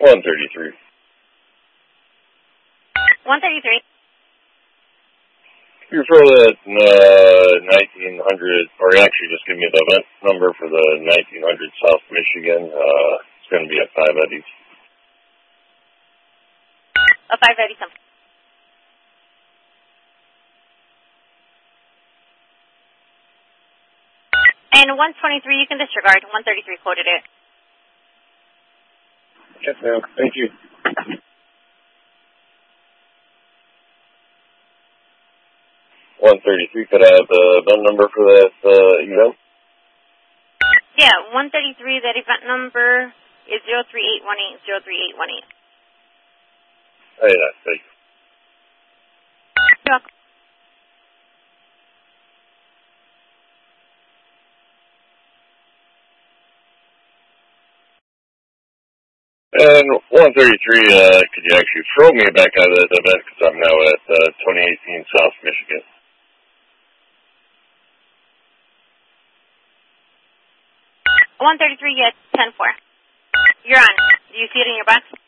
133. 133. You throw that 1900, or actually just give me the event number for the 1900 South Michigan. It's going to be at 5 eddies. A 5 eddies. And 123, you can disregard. 133 quoted it. Yes, ma'am. Thank you. 133, could I have the event number for that event? Yeah, 133, that event number is 03818, 03818. Hey, that's thank you. You're welcome. And 133, could you actually throw me back out of that event because I'm now at 2018 South Michigan. $133, yes, 10-4. You're on. Do you see it in your box?